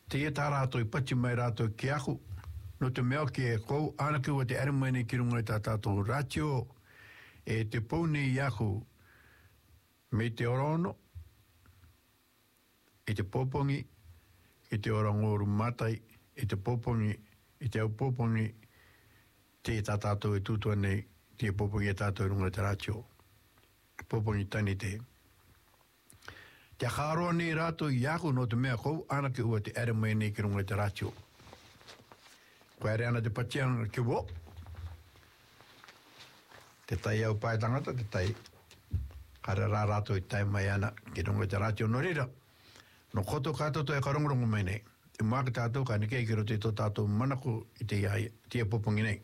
te e tā rātou I pati mai rātou ki aku, no te mea ki e kou, ana ki ua te aramene ki runga I tā tātou ratio, e te poune I aku, me te orono, e te popongi, e te orangoru matai, e te popongi, e te au popongi, te tā tātou e tūtua nei, te popongi e tātou I runga te ratio. Popongi tani te. Te akaroa nei rātou I aku no te mea kou, ana ki ua te aramai nei ki runga te ratio. Koe are ana te patianga ki wo. Te tai au pai tangata, te tai kare rā rātou I tai mai ana ki runga te ratio no rira. No koto kātoto e karongorongo mai nei. I māka tātou ka nikei ki roto I tō tātou manako I te iai, te popongi nei.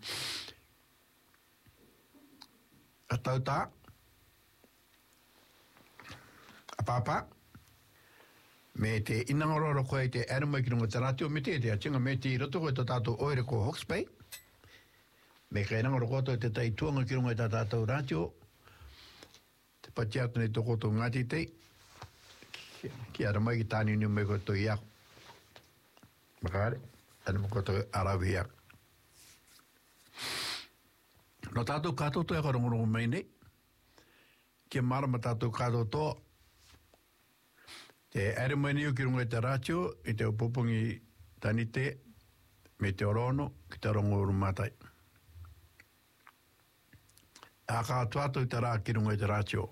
A tau tā, a pāpā, me te inangororo koe te aramai ki runga te ratio, me te atinga me te roto koe tō tātou oere ko Hawke's Bay, me ka inangoro koto te tai tuanga ki runga te tātou ratio, te pati atu nei tō koto ngāti tei, ki aramai ki tāni ni me koto I aku. Makare, aramai koto arawi aku. No tātou kātoto e karongorongo mai nei, ki marama tātou kātoto, te aramai niu ki runga te ratio, I te upopongi tanite, me te orono, ki te rongoru matai. A kā tuato I te rā ki runga te ratio.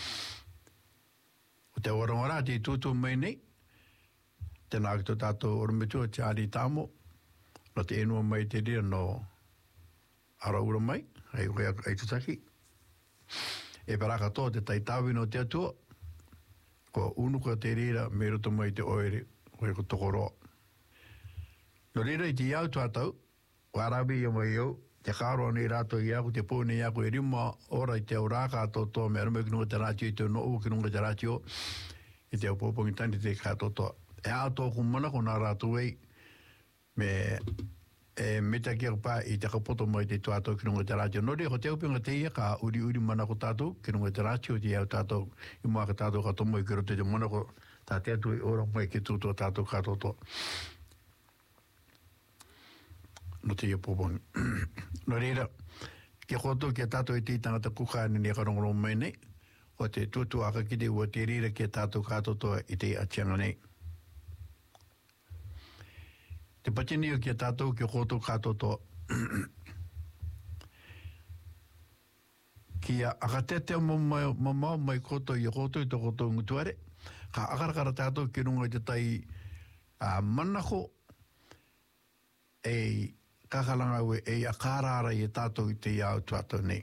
O te orongora te tūtu mai nei, te nā ki tō tātou oromitua te ari tāmo, no te enua mai te ria no araura mai, ai tutaki. E paraka tō te taitawi no te atua, ko unuka te rira me roto mai te oere, koe ko tokoroa. No rira I te iau tuatau, o arabi I mai iau, te kāroa nei rātou I aku, te pōne I aku e rima ora I te au rāka tōtoa, me aramai ki nunga te rātio I te no u ki nunga te rātio, I te au pōpongi tani te kātotoa. E a tōku mana ko nā rātou ei, me te kia pā I te kapoto mai te tuatau ki nunga te rātio. No rea ko te upinga te ia ka uri mana ko tātou, ki nunga te rātio, te iau tātou, I mua ka tātou ka tomo I ki rote te mana ko tā te atu I ora mai ki tūtua tātou kātotoa. No te ia pōpongi. No reira, kia koto kia tātou I te tangata kukāne ni karongorongo mai nei, o te tutu aka ki te ua te reira kia tātou kātotoa I te atianga nei. Te patinio kia tātou kia koto kātotoa. Kia akatetea mamau mai koto I koto I to koto ngutuare, ka akarakara tātou ki runga I te tai manako e kakalanga ue e akarara I tātou I te iau tuatou nei.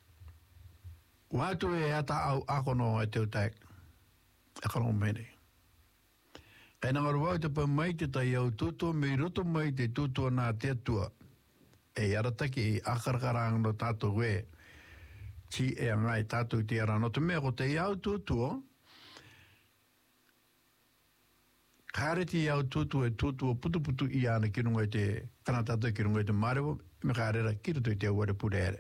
Wātu e ata au akono ai te utak, akarongo mai nei. Kai nangaruau te pa mai te tai au tutua, me roto mai te tutua nā te atua, e arataki I akarkaranga no tātou ue, ti e angai tātou I te ara. No te mea ko te iau tutua, kāre te iau tutua e tutua putu I ana ki runga I te kanatatou ki runga I te marewa, me kārera ki roto I te auare pure ere.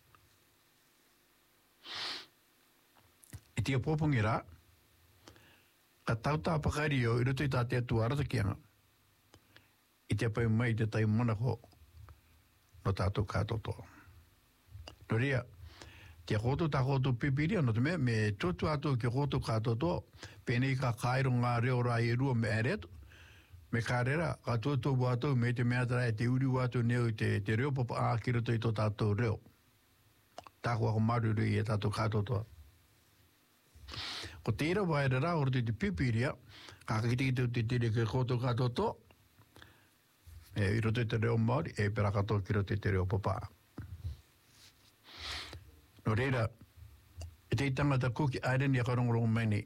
I tia pōpungi rā, ka tautā pakari o I roto I tā te atua aratakianga, I te pai mai te tai manako no tātou kātotoa. No rea, te koto tā koto pipiria no te mea, me tutu atu ki koto kātotoa, pēnei ka kairo ngā reo rā I rua me aretu, me kārera, ka tutu wātou me te mea tarai te uri wātou neo I te reo papa ā ki roto I tō tātou reo. Tāku ako maruru I tātou kātotoa. Ko tēra waere rā, ora te pipiria, ka kakitiki te tere ke koto kātotoa, e I roto I te reo Māori, e pera katoa ki roto I te reo papa. No reira, e te tangata kuki aireni a karongorongo mai nei.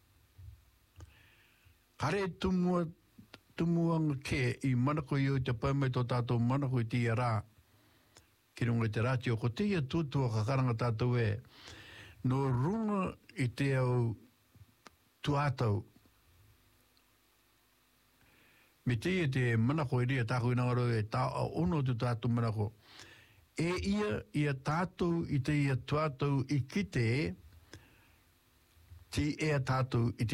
Kare tumuanga ke I manako I o te paumai tō tātou manako I tia rā, ki runga te rātio, ko te ia tūtua ka karanga tātou e, no runga I te au tuātau, me te ia te manako I ria tāko I nangaro e tā ono tu tātou manako, e ia tātou I te ia tuātau I kite, ti e tātou I te